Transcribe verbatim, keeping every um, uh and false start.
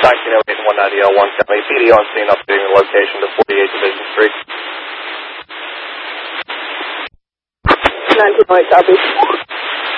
nineteen oh eight and one ninety L one seventy. P D on scene updating the location to forty-eight Division Street. nineteen oh eight, copy.